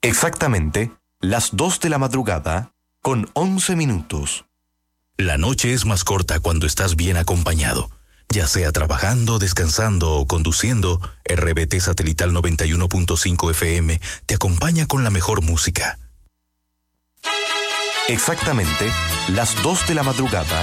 Exactamente las 2 de la madrugada con 11 minutos. La noche es más corta cuando estás bien acompañado. Ya sea trabajando, descansando o conduciendo, RBT Satelital 91.5 FM te acompaña con la mejor música. Exactamente las 2 de la madrugada